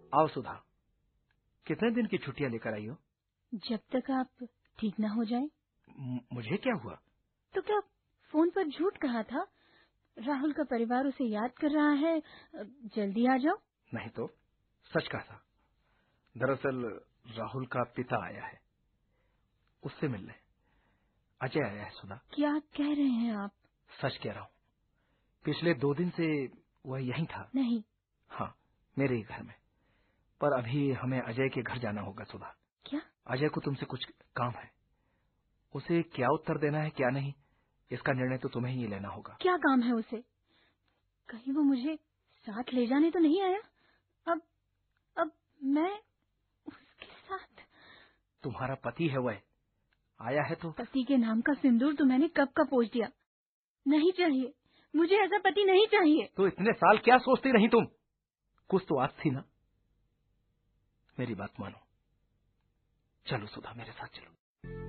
आओ सुधा, कितने दिन की छुट्टियां लेकर आई हो? जब तक आप ठीक ना हो जाए। मुझे क्या हुआ? तो क्या फोन पर झूठ कहा था? राहुल का परिवार उसे याद कर रहा है, जल्दी आ जाओ। नहीं तो सच कहा था। दरअसल राहुल का पिता आया है, उससे मिलने। अजय आया है सुधा। क्या कह रहे हैं आप? सच कह रहा हूँ, पिछले 2 दिन से वह यहीं था। नहीं। हाँ, मेरे ही घर में। पर अभी हमें अजय के घर जाना होगा सुधा। क्या? अजय को तुमसे कुछ काम है। उसे क्या उत्तर देना है क्या नहीं, इसका निर्णय तो तुम्हें ही लेना होगा। क्या काम है उसे? कहीं वो मुझे साथ ले जाने तो नहीं आया? अब मैं उसके साथ? तुम्हारा पति है वह, आया है तो। पति के नाम का सिंदूर तो मैंने कब का पोंछ दिया। नहीं चाहिए, मुझे ऐसा पति नहीं चाहिए। तो इतने साल क्या सोचती रही तुम? कुछ तो आस थी ना। मेरी बात मानो, चलो सुधा, मेरे साथ चलो।